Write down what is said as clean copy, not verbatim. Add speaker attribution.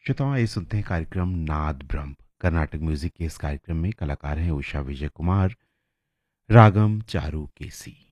Speaker 1: श्रोताओं आइए सुनते हैं कार्यक्रम नाद ब्रह्म। कर्नाटक म्यूजिक के इस कार्यक्रम में कलाकार हैं उषा विजय कुमार, रागम चारू केसी।